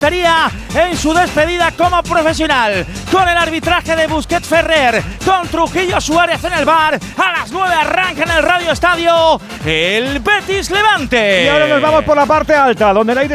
en su despedida como profesional, con el arbitraje de Busquets Ferrer, con Trujillo Suárez en el VAR. A las 9 arranca en el Radio Estadio el Betis Levante. Y ahora nos vamos por la parte alta, donde el aire